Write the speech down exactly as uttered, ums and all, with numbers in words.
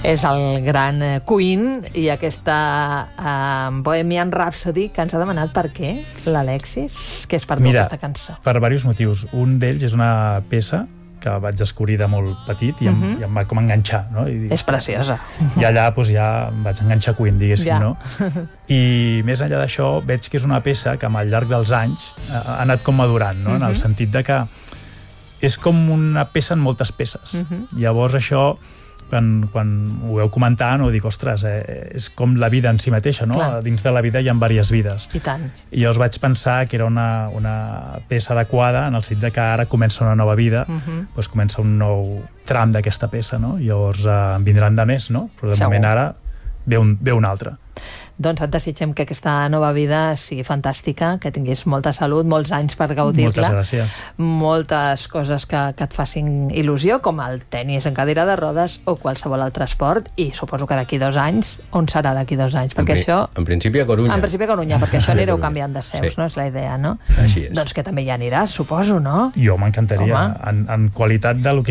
És el gran Queen i aquesta uh, Bohemian Rhapsody, que ens ha demanat per què, l'Alexis? Què és per tu Mira, aquesta cançó? Per diversos motius. Un d'ells és una peça que vaig descobrir de molt petit i em, uh-huh. i em va com enganxar, no? I dic, és preciosa. I allà doncs, ja em vaig enganxar Queen, diguéssim, ja. no? I més enllà d'això veig que és una peça que al llarg dels anys ha anat com madurant, no? Uh-huh. En el sentit de que és com una peça en moltes peces. Uh-huh. Llavors això, quan, quan ho veu comentant, ho dic, ostres, eh, és com la vida en si mateixa, no? Clar. Dins de la vida hi ha diverses vides. I tant. I llavors vaig pensar que era una, una peça adequada en el sentit de que ara comença una nova vida, uh-huh. doncs comença un nou tram d'aquesta peça, no? Llavors eh, en vindran de més, no? Però de Segur. moment ara ve un, ve un altre. Doncs et desitgem que aquesta nova vida sigui fantàstica, que tinguis molta salut, molts anys per gaudir-la. Moltes gràcies. Moltes coses que, que et facin il·lusió, com el tenis en cadira de rodes o qualsevol altre esport, i suposo que d'aquí dos anys, on serà d'aquí dos anys? Perquè en, això... En principi a Corunya. En principi a Corunya, perquè això anireu canviant de seus, sí. no? És la idea, no? Així és. Doncs que també hi aniràs, suposo, no? Jo m'encantaria, en, en qualitat de lo que